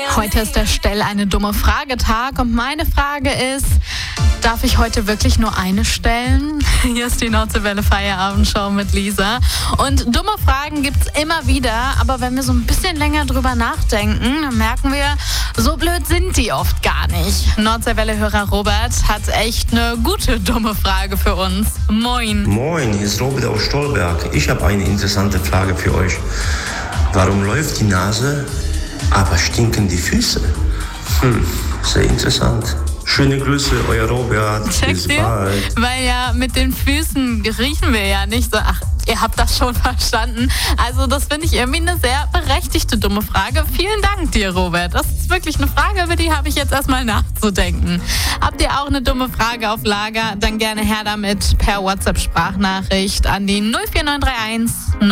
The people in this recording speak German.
Heute ist der Stell eine dumme Frage-Tag und meine Frage ist, darf ich heute wirklich nur eine stellen? Hier ist die Nordseewelle Feierabendshow mit Lisa. Und dumme Fragen gibt's immer wieder, aber wenn wir so ein bisschen länger drüber nachdenken, dann merken wir, so blöd sind die oft gar nicht. Nordseewelle-Hörer Robert hat echt eine gute dumme Frage für uns. Moin. Moin, hier ist Robert aus Stolberg. Ich habe eine interessante Frage für euch. Warum läuft die Nase, aber stinken die Füße? Sehr interessant. Schöne Grüße, euer Robert. Bis bald. Weil ja mit den Füßen riechen wir ja nicht so. Ach, ihr habt das schon verstanden. Also das finde ich irgendwie eine sehr berechtigte dumme Frage. Vielen Dank dir, Robert. Das ist wirklich eine Frage, über die habe ich jetzt erstmal nachzudenken. Habt ihr auch eine dumme Frage auf Lager? Dann gerne her damit per WhatsApp-Sprachnachricht an die 04931